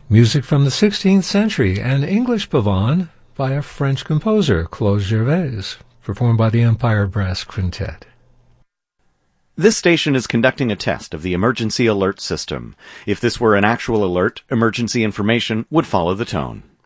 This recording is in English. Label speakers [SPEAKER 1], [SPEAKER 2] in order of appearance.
[SPEAKER 1] Music from the 16th century, an English pavane by a French composer, Claude Gervais, performed by the Empire Brass Quintet.
[SPEAKER 2] This station is conducting a test of the emergency alert system. If this were an actual alert, emergency information would follow the tone.